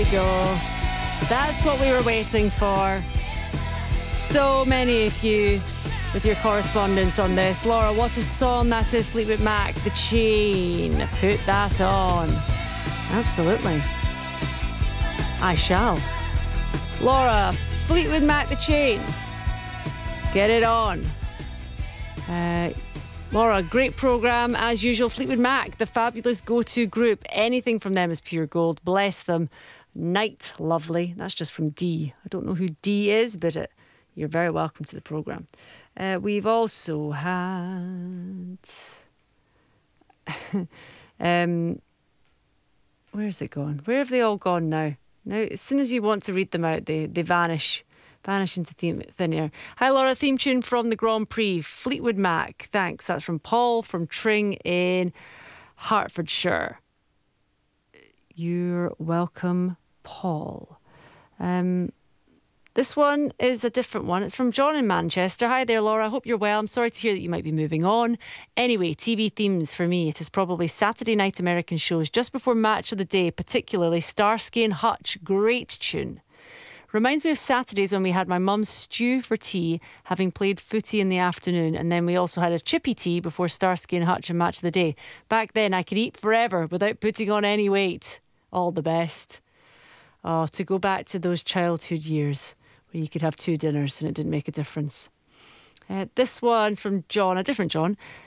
go. That's what we were waiting for. So many of you with your correspondence on this. Laura, what a song that is. Fleetwood Mac, The Chain. Put that on. Absolutely. I shall. Laura, Fleetwood Mac, The Chain. Get it on. Laura, great programme as usual. Fleetwood Mac, the fabulous go-to group. Anything from them is pure gold. Bless them. Night, lovely. That's just from D. I don't know who D is, but you're very welcome to the programme. We've also had... where's it gone? Where have they all gone now? Now, as soon as you want to read them out, they vanish. Vanish into thin air. Hi Laura, theme tune from the Grand Prix. Fleetwood Mac, thanks. That's from Paul from Tring in Hertfordshire. You're welcome, Paul. This one is a different one. It's from John in Manchester. Hi there, Laura. I hope you're well. I'm sorry to hear that you might be moving on. Anyway, TV themes for me. It is probably Saturday night American shows just before Match of the Day, particularly Starsky and Hutch. Great tune. Reminds me of Saturdays when we had my mum's stew for tea, having played footy in the afternoon, and then we also had a chippy tea before Starsky and Hutch and Match of the Day. Back then I could eat forever without putting on any weight. All the best. Oh, to go back to those childhood years where you could have 2 dinners and it didn't make a difference. This one's from John, a different John.